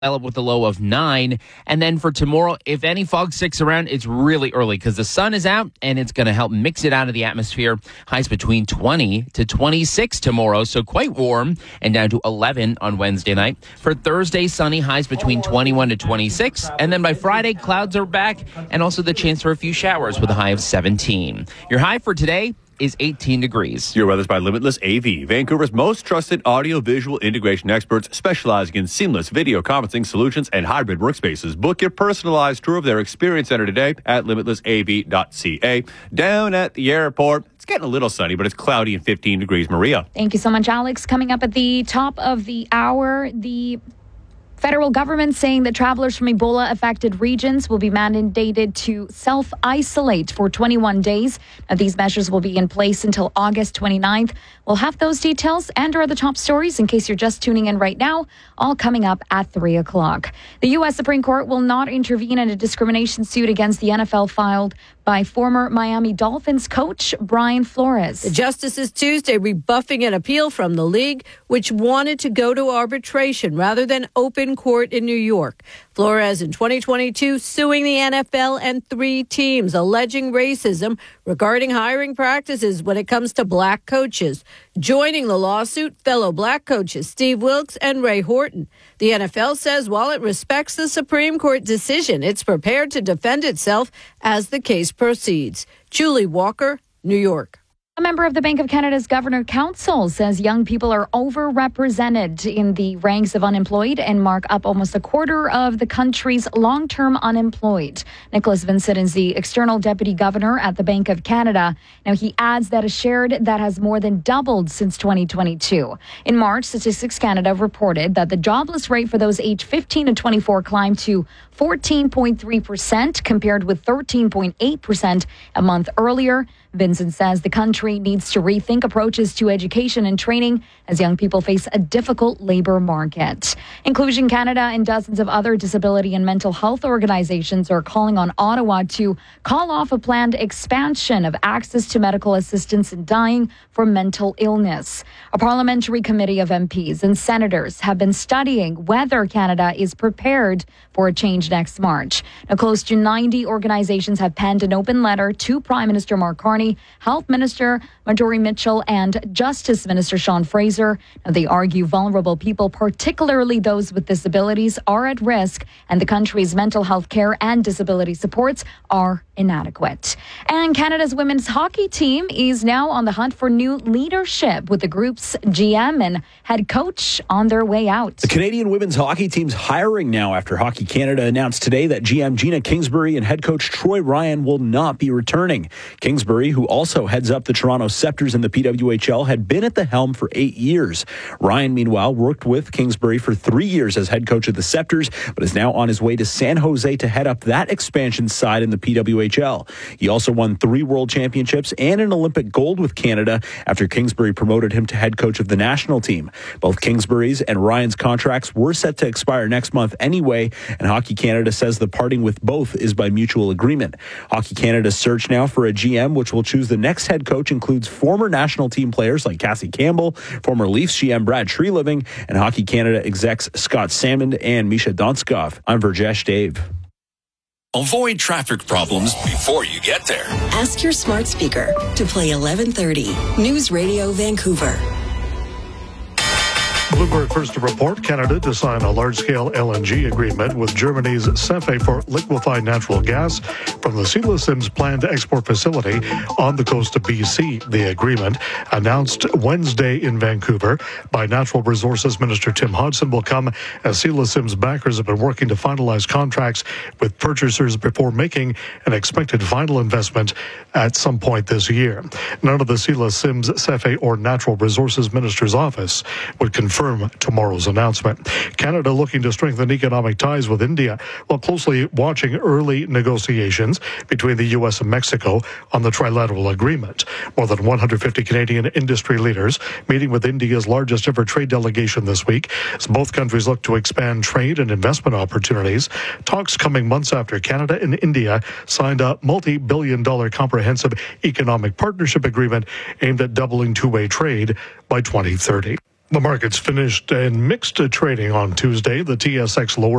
with a low of 9. And then for tomorrow, if any fog sticks around, it's really early because the sun is out and it's going to help mix it out of the atmosphere. Highs between 20 to 26 tomorrow, so quite warm, and down to 11 on Wednesday night. For Thursday, sunny, highs between 21 to 26. And then by Friday, clouds are back and also the chance for a few showers with a high of 17. Your high for today is 18 degrees. Your weather's by Limitless AV, Vancouver's most trusted audio-visual integration experts specializing in seamless video conferencing solutions and hybrid workspaces. Book your personalized tour of their experience center today at limitlessav.ca. Down at the airport, it's getting a little sunny, but it's cloudy and 15 degrees. Maria. Thank you so much, Alex. Coming up at the top of the hour, the federal government saying that travelers from Ebola-affected regions will be mandated to self-isolate for 21 days. Now, these measures will be in place until August 29th. We'll have those details and our other top stories in case you're just tuning in right now, all coming up at 3 o'clock. The U.S. Supreme Court will not intervene in a discrimination suit against the NFL filed by former Miami Dolphins coach Brian Flores. The justices Tuesday rebuffing an appeal from the league, which wanted to go to arbitration rather than open court in New York. Flores in 2022 suing the NFL and 3 teams, alleging racism regarding hiring practices when it comes to black coaches. Joining the lawsuit, fellow black coaches Steve Wilkes and Ray Horton. The NFL says while it respects the Supreme Court decision, it's prepared to defend itself as the case proceeds. Julie Walker, New York. A member of the Bank of Canada's Governor Council says young people are overrepresented in the ranks of unemployed and mark up almost a quarter of the country's long-term unemployed. Nicholas Vincent is the external deputy governor at the Bank of Canada. Now, he adds that a share that has more than doubled since 2022. In March, Statistics Canada reported that the jobless rate for those aged 15 to 24 climbed to 14.3% compared with 13.8% a month earlier. Vincent says the country needs to rethink approaches to education and training as young people face a difficult labor market. Inclusion Canada and dozens of other disability and mental health organizations are calling on Ottawa to call off a planned expansion of access to medical assistance in dying from mental illness. A parliamentary committee of MPs and senators have been studying whether Canada is prepared for a change next March. Now, close to 90 organizations have penned an open letter to Prime Minister Mark Carney, Health Minister Marjorie Mitchell, and Justice Minister Sean Fraser. Now, they argue vulnerable people, particularly those with disabilities, are at risk, and the country's mental health care and disability supports are inadequate. And Canada's women's hockey team is now on the hunt for new leadership, with the group's GM and head coach on their way out. The Canadian women's hockey team's hiring now after Hockey Canada announced today that GM Gina Kingsbury and head coach Troy Ryan will not be returning. Kingsbury, who also heads up the Toronto Scepters in the PWHL, had been at the helm for 8 years. Ryan, meanwhile, worked with Kingsbury for 3 years as head coach of the Scepters, but is now on his way to San Jose to head up that expansion side in the PWHL. He also won 3 world championships and an Olympic gold with Canada after Kingsbury promoted him to head coach of the national team. Both Kingsbury's and Ryan's contracts were set to expire next month anyway, and Hockey Canada says the parting with both is by mutual agreement. Hockey Canada's search now for a GM, which will choose the next head coach, includes former national team players like Cassie Campbell, former Leafs GM Brad Treliving, and Hockey Canada execs Scott Salmond and Misha Donskov. I'm Verjesh Dave. Avoid traffic problems before you get there. Ask your smart speaker to play 1130 News Radio Vancouver. Bloomberg first to report Canada to sign a large-scale LNG agreement with Germany's CFE for liquefied natural gas from the Sheila Sims planned export facility on the coast of BC. The agreement, announced Wednesday in Vancouver by Natural Resources Minister Tim Hodson, will come as Sheila Sims backers have been working to finalize contracts with purchasers before making an expected final investment at some point this year. None of the Sheila Sims, CFE, or Natural Resources Minister's office would confirm tomorrow's announcement. Canada looking to strengthen economic ties with India while closely watching early negotiations between the U.S. and Mexico on the trilateral agreement. More than 150 Canadian industry leaders meeting with India's largest ever trade delegation this week as both countries look to expand trade and investment opportunities. Talks coming months after Canada and India signed a multi-billion-dollar comprehensive economic partnership agreement aimed at doubling two-way trade by 2030. The markets finished in mixed trading on Tuesday. The TSX lower